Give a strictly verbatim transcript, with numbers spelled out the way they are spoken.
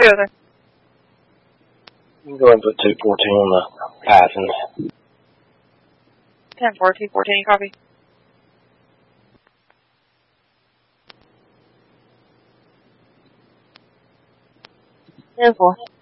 two there. You can go and put two fourteen on the Python. ten four, two fourteen, copy. ten four.